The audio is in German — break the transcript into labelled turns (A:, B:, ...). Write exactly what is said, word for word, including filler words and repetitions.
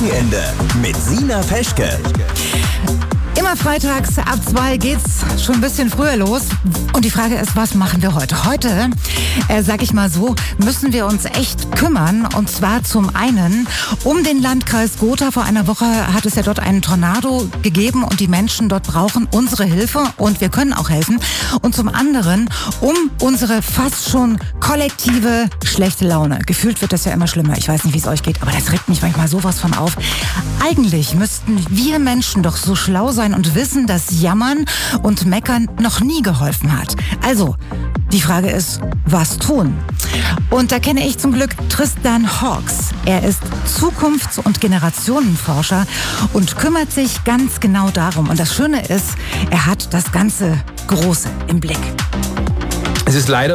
A: Wochenende mit Sina Peschke.
B: Immer freitags ab zwei geht's schon ein bisschen früher los. Und die Frage ist, was machen wir heute? Heute, äh, sag ich mal so, müssen wir uns echt kümmern. Und zwar zum einen um den Landkreis Gotha. Vor einer Woche hat es ja dort einen Tornado gegeben und die Menschen dort brauchen unsere Hilfe und wir können auch helfen. Und zum anderen um unsere fast schon kollektive schlechte Laune. Gefühlt wird das ja immer schlimmer. Ich weiß nicht, wie es euch geht, aber das regt mich manchmal sowas von auf. Eigentlich müssten wir Menschen doch so schlau sein und wissen, dass Jammern und Meckern noch nie geholfen hat. Also, die Frage ist, was tun? Und da kenne ich zum Glück Tristan Hawks. Er ist Zukunfts- und Generationenforscher und kümmert sich ganz genau darum. Und das Schöne ist, er hat das ganze Große im Blick.
C: Es ist leider